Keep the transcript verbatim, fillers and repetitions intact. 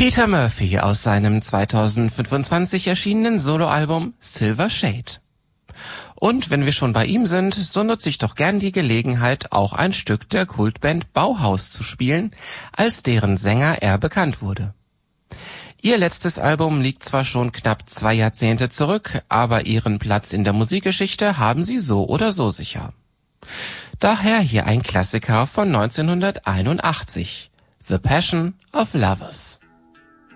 Peter Murphy aus seinem zweitausendfünfundzwanzig erschienenen Soloalbum Silver Shade. Und wenn wir schon bei ihm sind, so nutze ich doch gern die Gelegenheit, auch ein Stück der Kultband Bauhaus zu spielen, als deren Sänger er bekannt wurde. Ihr letztes Album liegt zwar schon knapp zwei Jahrzehnte zurück, aber ihren Platz in der Musikgeschichte haben sie so oder so sicher. Daher hier ein Klassiker von neunzehnhunderteinundachtzig, The Passion of Lovers.